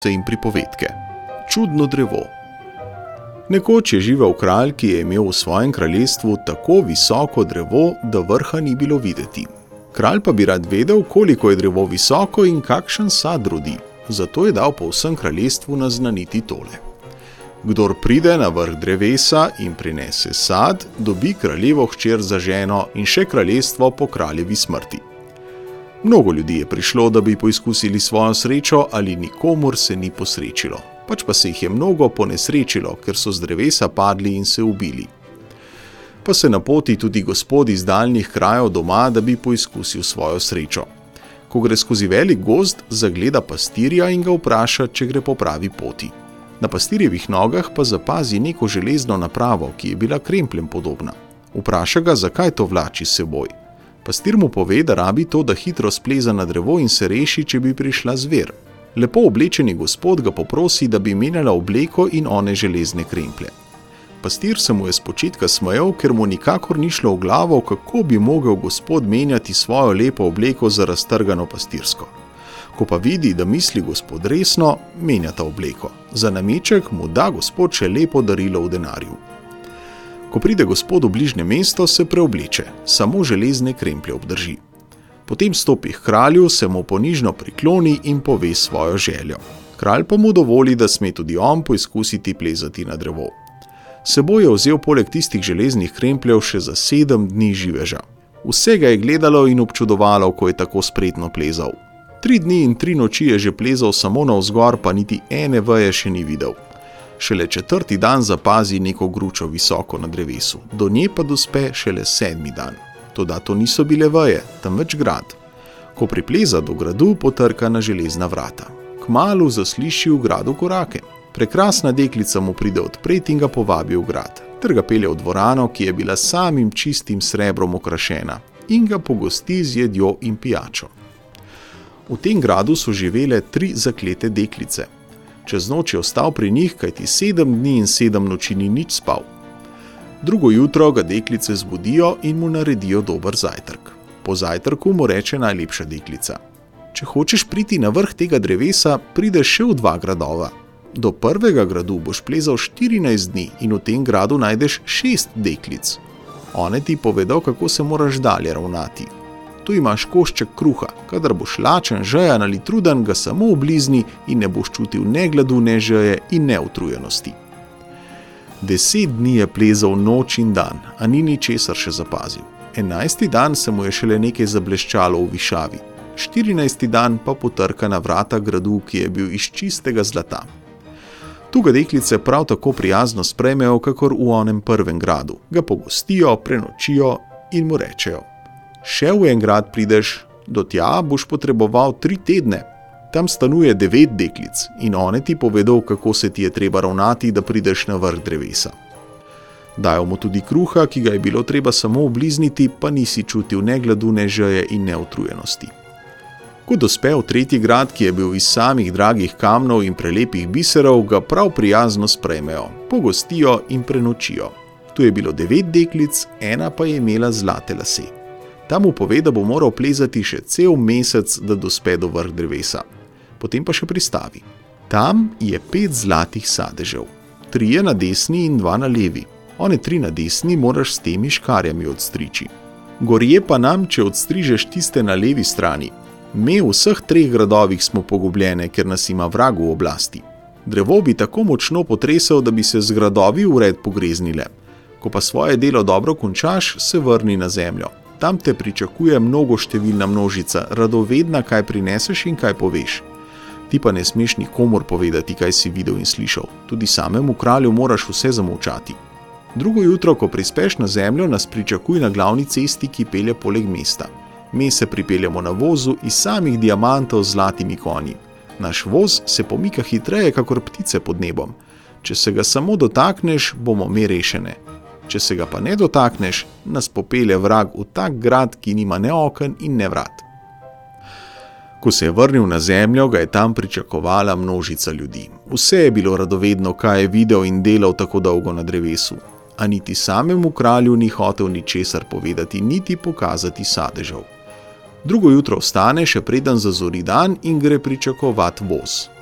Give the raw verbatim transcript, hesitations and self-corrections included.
in pripovedke. Čudno drevo. Nekoč je živel kralj, ki je imel v svojem kraljestvu tako visoko drevo, da vrha ni bilo videti. Kralj pa bi rad vedel, koliko je drevo visoko in kakšen sad rodi, zato je dal po vsem kraljestvu naznaniti tole. Kdor pride na vrh drevesa in prinese sad, dobi kraljevo hčer za ženo in še kraljestvo po kraljevi smrti. Mnogo ljudi je prišlo, da bi poizkusili svojo srečo, ali nikomur se ni posrečilo. Pač pa se jih je mnogo ponesrečilo, ker so z drevesa padli in se ubili. Pa se napoti tudi gospod iz daljnih krajev doma, da bi poizkusil svojo srečo. Ko gre skozi velik gozd, zagleda pastirja in ga vpraša, če gre po pravi poti. Na pastirjevih nogah pa zapazi neko železno napravo, ki je bila krempljem podobna. Vpraša ga, zakaj to vlači s seboj. Pastir mu pove, da rabi to, da hitro spleza na drevo in se reši, če bi prišla zver. Lepo oblečeni gospod ga poprosi, da bi menjala obleko in one železne kremplje. Pastir se mu je spočitka smejal, ker mu nikakor ni šlo v glavo, kako bi mogel gospod menjati svojo lepo obleko za raztrgano pastirsko. Ko pa vidi, da misli gospod resno, menjata obleko. Za nameček mu da gospod še lepo darilo v denarju. Ko pride gospod v bližnje mesto, se preobleče, samo železne kremplje obdrži. Potem stopi k kralju, se mu ponižno prikloni in pove svojo željo. Kralj pa mu dovoli, da sme tudi on poizkusiti plezati na drevo. S seboj je vzel poleg tistih železnih krempljev še za sedem dni živeža. Vse ga je gledalo in občudovalo, ko je tako spretno plezal. Tri dni in tri noči je že plezal samo navzgor, pa niti ene veje še ni videl. Šele četrti dan zapazi neko gručo visoko na drevesu, do nje pa dospe šele sedmi dan. Toda to niso bile veje, temveč grad. Ko pripleza do gradu, potrka na železna vrata. Kmalu zasliši v gradu korake. Prekrasna deklica mu pride odpret in ga povabi v grad, ter ga pelje v dvorano, ki je bila samim čistim srebrom okrašena, in ga pogosti z jedjo in pijačo. V tem gradu so živele tri zaklete deklice. Čez noč je ostal pri njih, kajti sedem dni in sedem noči ni nič spal. Drugo jutro ga deklice zbudijo in mu naredijo dober zajtrk. Po zajtrku mu reče najlepša deklica: če hočeš priti na vrh tega drevesa, prideš še v dva gradova. Do prvega gradu boš plezal štirinajst dni in v tem gradu najdeš šest deklic. One ti povedo, kako se moraš dalje ravnati. Tu imaš košček kruha, kadar boš lačen, žejan ali truden, ga samo oblizni in ne boš čutil ne gladu, ne žeje in ne utrujenosti. Deset dni je plezal noč in dan, a ni ničesar še zapazil. Enajsti dan se mu je šele nekaj zableščalo v višavi. Štirinajsti dan pa potrka na vrata gradu, ki je bil iz čistega zlata. Tu ga deklice prav tako prijazno sprejmejo, kakor v onem prvem gradu. Ga pogostijo, prenočijo in mu rečejo: še v en grad prideš, do tja boš potreboval tri tedne. Tam stanuje devet deklic in one ti povedo, kako se ti je treba ravnati, da prideš na vrh drevesa. Dajo mu tudi kruha, ki ga je bilo treba samo oblizniti, pa nisi čutil ne gladu, ne žeje in ne utrujenosti. Ko dospe v tretji grad, ki je bil iz samih dragih kamnov in prelepih biserov, ga prav prijazno sprejmejo, pogostijo in prenočijo. Tu je bilo devet deklic, ena pa je imela zlate lase. Tam mu pove, da bo moral plezati še cel mesec, da dospe do vrh drevesa. Potem pa še pristavi. Tam je pet zlatih sadežev. Trije na desni in dva na levi. One tri na desni moraš s temi škarjami odstriči. Gorje pa nam, če odstrižeš tiste na levi strani. Me v vseh treh gradovih smo pogubljene, ker nas ima vrag v oblasti. Drevo bi tako močno potresel, da bi se z gradovi vred pogreznile. Ko pa svoje delo dobro končaš, se vrni na zemljo. Tam te pričakuje mnogo številna množica, radovedna, kaj prineseš in kaj poveš. Ti pa ne smeš nikomur povedati, kaj si videl in slišal. Tudi samemu kralju moraš vse zamolčati. Drugo jutro, ko prispeš na zemljo, nas pričakuj na glavni cesti, ki pelje poleg mesta. Mi se pripeljamo na vozu iz samih diamantov z zlatimi konji. Naš voz se pomika hitreje, kakor ptice pod nebom. Če se ga samo dotakneš, bomo mi rešene. Če se ga pa ne dotakneš, nas popelje vrag v tak grad, ki nima ne oken in ne vrat. Ko se je vrnil na zemljo, ga je tam pričakovala množica ljudi. Vse je bilo radovedno, kaj je videl in delal tako dolgo na drevesu. A niti samemu kralju ni hotel ničesar povedati, niti pokazati sadežev. Drugo jutro vstane, še preden zazori dan, in gre pričakovat voz.